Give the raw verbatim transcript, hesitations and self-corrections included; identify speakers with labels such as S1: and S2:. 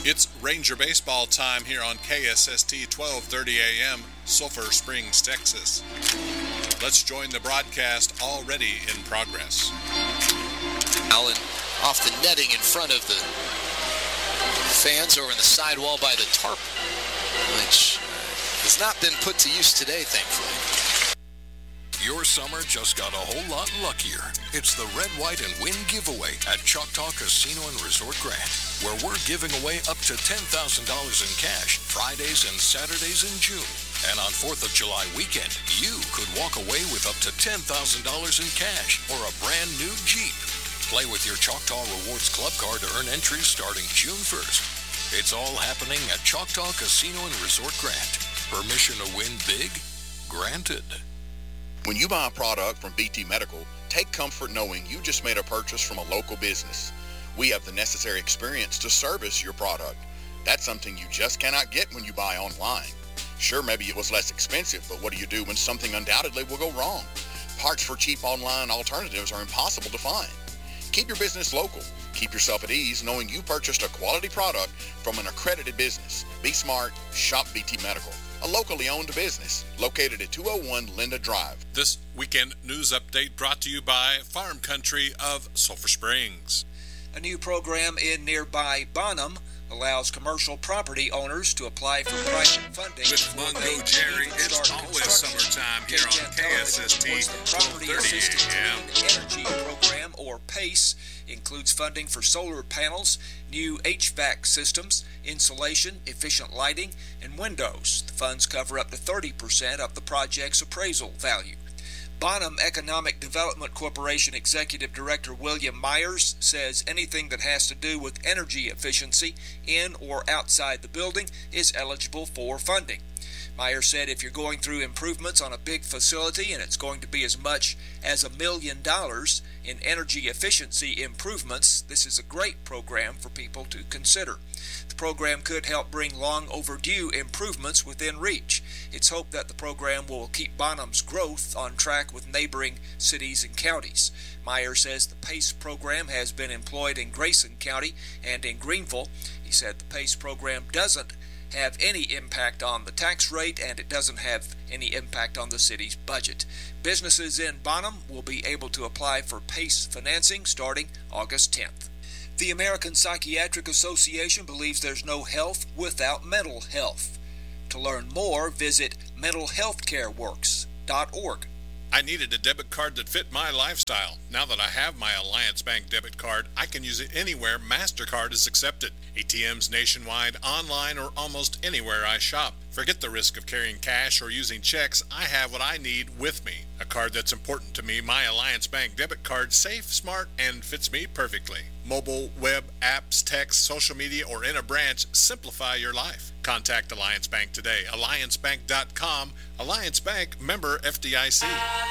S1: It's Ranger baseball time here on K S S T twelve thirty A M, Sulphur Springs, Texas. Let's join the broadcast already in progress.
S2: Allen off the netting in front of the fans over in the sidewall by the tarp, which has not been put to use today, thankfully.
S3: Your summer just got a whole lot luckier. It's the Red, White, and Win giveaway at Choctaw Casino and Resort Grant, where we're giving away up to ten thousand dollars in cash Fridays and Saturdays in June. And on fourth of July weekend, you could walk away with up to ten thousand dollars in cash or a brand new Jeep. Play with your Choctaw Rewards Club card to earn entries starting June first. It's all happening at Choctaw Casino and Resort Grant. Permission to win big? Granted.
S4: When you buy a product from B T Medical, take comfort knowing you just made a purchase from a local business. We have the necessary experience to service your product. That's something you just cannot get when you buy online. Sure, maybe it was less expensive, but what do you do when something undoubtedly will go wrong? Parts for cheap online alternatives are impossible to find. Keep your business local. Keep yourself at ease knowing you purchased a quality product from an accredited business. Be smart. Shop B T Medical, a locally owned business located at two oh one Linda Drive.
S1: This weekend news update brought to you by Farm Country of Sulphur Springs.
S5: A new program in nearby Bonham allows commercial property owners to apply for private funding.
S1: With Mungo Jerry, it's always summertime here on K S S T twelve thirty A M.
S5: Energy Program, or PACE, includes funding for solar panels, new H V A C systems, insulation, efficient lighting, and windows. The funds cover up to thirty percent of the project's appraisal value. Bonham Economic Development Corporation Executive Director William Myers says anything that has to do with energy efficiency in or outside the building is eligible for funding. Myers said if you're going through improvements on a big facility and it's going to be as much as a million dollars in energy efficiency improvements, this is a great program for people to consider. The program could help bring long overdue improvements within reach. It's hoped that the program will keep Bonham's growth on track with neighboring cities and counties. Myers says the PACE program has been employed in Grayson County and in Greenville. He said the PACE program doesn't have any impact on the tax rate, and it doesn't have any impact on the city's budget. Businesses in Bonham will be able to apply for PACE financing starting August tenth. The American Psychiatric Association believes there's no health without mental health. To learn more, visit mental health care works dot org.
S1: I needed a debit card that fit my lifestyle. Now that I have my Alliance Bank debit card, I can use it anywhere MasterCard is accepted. A T Ms nationwide, online, or almost anywhere I shop. Forget the risk of carrying cash or using checks. I have what I need with me. A card that's important to me, my Alliance Bank debit card, safe, smart, and fits me perfectly. Mobile, web, apps, text, social media, or in a branch, simplify your life. Contact Alliance Bank today. alliance bank dot com. Alliance Bank, member F D I C.